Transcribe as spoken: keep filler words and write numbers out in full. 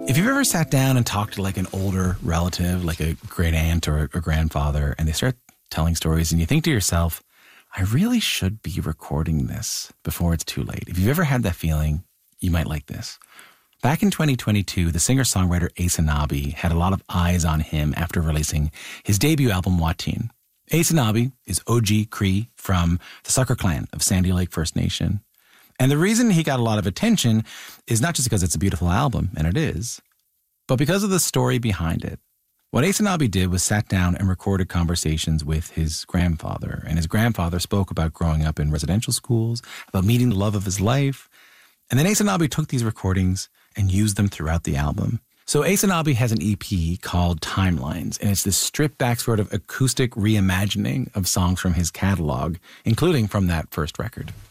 If you've ever sat down and talked to like an older relative, like a great aunt or a grandfather, and they start telling stories and you think to yourself, I really should be recording this before it's too late. If you've ever had that feeling, you might like this. Back in twenty twenty-two, the singer-songwriter Aysanabee had a lot of eyes on him after releasing his debut album, Watine. Aysanabee is O G Cree from the Sucker Clan of Sandy Lake First Nation. And the reason he got a lot of attention is not just because it's a beautiful album, and it is, but because of the story behind it. What Aysanabee did was sat down and recorded conversations with his grandfather. And his grandfather spoke about growing up in residential schools, about meeting the love of his life. And then Aysanabee took these recordings and used them throughout the album. So Aysanabee has an E P called Timelines, and it's this stripped-back sort of acoustic reimagining of songs from his catalog, including from that first record.